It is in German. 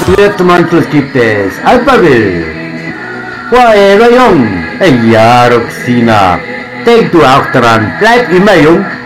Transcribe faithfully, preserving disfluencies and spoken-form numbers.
Wirtmantels gibt es. Alphaville. Forever jung. Ja, Roxina. Denk du auch dran. Bleib immer jung.